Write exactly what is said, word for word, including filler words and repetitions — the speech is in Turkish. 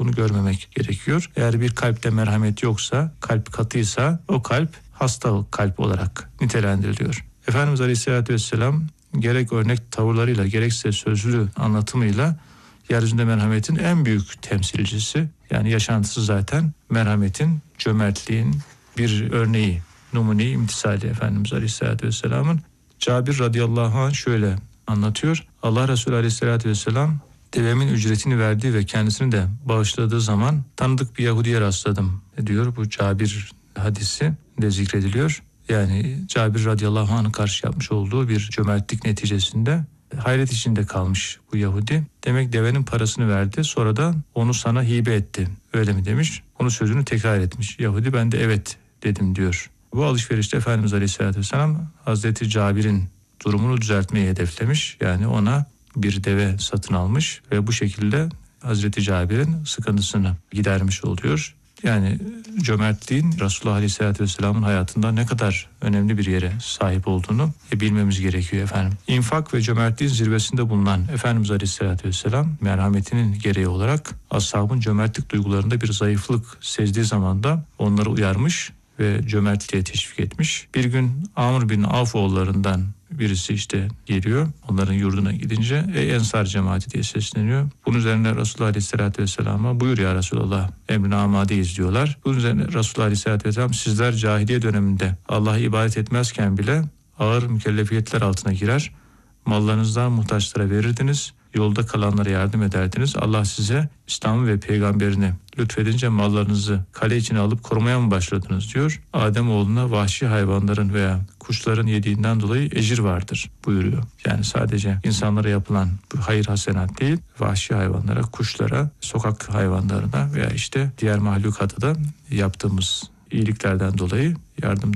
bunu görmemek gerekiyor. Eğer bir kalpte merhamet yoksa, kalp katıysa o kalp hasta kalp olarak nitelendiriliyor. Efendimiz Aleyhisselatü Vesselam gerek örnek tavırlarıyla gerekse sözlü anlatımıyla yeryüzünde merhametin en büyük temsilcisi. Yani yaşantısı zaten merhametin, cömertliğin bir örneği, numune-i imtisali Efendimiz Aleyhisselatü Vesselam'ın. Cabir radıyallahu anh şöyle anlatıyor. Allah Resulü Aleyhisselatü Vesselam devemin ücretini verdiği ve kendisini de bağışladığı zaman tanıdık bir Yahudi'ye rastladım diyor. Bu Cabir hadisi de zikrediliyor. Yani Cabir radıyallahu anh'ın karşı yapmış olduğu bir cömertlik neticesinde hayret içinde kalmış bu Yahudi. Demek devenin parasını verdi, sonra da onu sana hibe etti. Öyle mi demiş? Onun sözünü tekrar etmiş. Yahudi ben de evet dedim diyor. Bu alışverişte Efendimiz Aleyhisselatü Vesselam Hazreti Cabir'in durumunu düzeltmeyi hedeflemiş. Yani ona bir deve satın almış ve bu şekilde Hazreti Cabir'in sıkıntısını gidermiş oluyor. Yani cömertliğin Resulullah Aleyhisselatü Vesselam'ın hayatında ne kadar önemli bir yere sahip olduğunu bilmemiz gerekiyor efendim. İnfak ve cömertliğin zirvesinde bulunan Efendimiz Aleyhisselatü Vesselam merhametinin gereği olarak ashabın cömertlik duygularında bir zayıflık sezdiği zaman da onları uyarmış ve cömertliğe teşvik etmiş. Bir gün Amr bin Avf oğullarından birisi işte geliyor. Onların yurduna gidince ey Ensar cemaati diye sesleniyor. Bunun üzerine Resulullah Aleyhisselatü Vesselam'a buyur ya Resulallah emrine amadeyiz diyorlar. Bunun üzerine Resulullah Aleyhisselatü Vesselam sizler cahiliye döneminde Allah'a ibadet etmezken bile ağır mükellefiyetler altına girer. Mallarınızdan muhtaçlara verirdiniz. Yolda kalanlara yardım ederdiniz. Allah size İslam'ı ve peygamberini lütfedince mallarınızı kale içine alıp korumaya mı başladınız diyor. Ademoğluna vahşi hayvanların veya kuşların yediğinden dolayı ecir vardır buyuruyor. Yani sadece insanlara yapılan bu hayır hasenat değil, vahşi hayvanlara, kuşlara, sokak hayvanlarına veya işte diğer mahlukata da yaptığımız iyiliklerden dolayı yardım